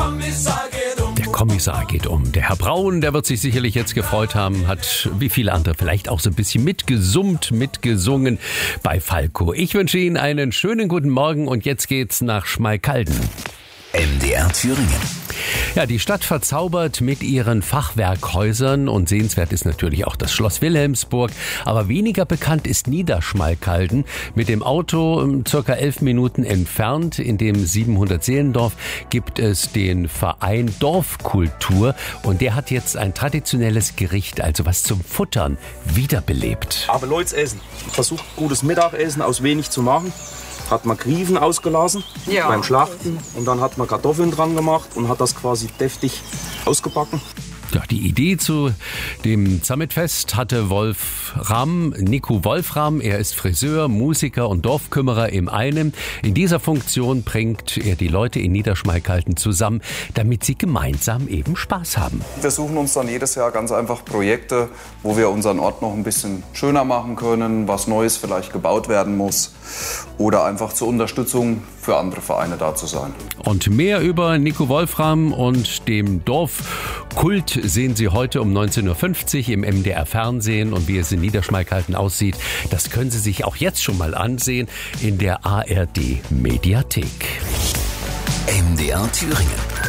Der Kommissar geht um. Der Herr Braun, der wird sich sicherlich jetzt gefreut haben, hat wie viele andere vielleicht auch so ein bisschen mitgesummt, mitgesungen bei Falco. Ich wünsche Ihnen einen schönen guten Morgen und jetzt geht's nach Schmalkalden. MDR Thüringen. Ja, die Stadt verzaubert mit ihren Fachwerkhäusern und sehenswert ist natürlich auch das Schloss Wilhelmsburg. Aber weniger bekannt ist Niederschmalkalden. Mit dem Auto circa 11 Minuten entfernt in dem 700-Seelendorf gibt es den Verein Dorfkultur und der hat jetzt ein traditionelles Gericht, also was zum Futtern, wiederbelebt. Aber Leute essen. Versucht gutes Mittagessen aus wenig zu machen. Hat man Grieven ausgelassen beim Schlachten und dann hat man Kartoffeln dran gemacht und hat das quasi deftig ausgebacken. Ja, die Idee zu dem Summitfest hatte Nico Wolfram. Er ist Friseur, Musiker und Dorfkümmerer im einen. In dieser Funktion bringt er die Leute in Niederschmalkalden zusammen, damit sie gemeinsam eben Spaß haben. Wir suchen uns dann jedes Jahr ganz einfach Projekte, wo wir unseren Ort noch ein bisschen schöner machen können, was Neues vielleicht gebaut werden muss oder einfach zur Unterstützung für andere Vereine da zu sein. Und mehr über Nico Wolfram und dem Dorfkult sehen Sie heute um 19.50 Uhr im MDR Fernsehen. Und wie es in Niederschmalkalden aussieht, das können Sie sich auch jetzt schon mal ansehen in der ARD Mediathek. MDR Thüringen.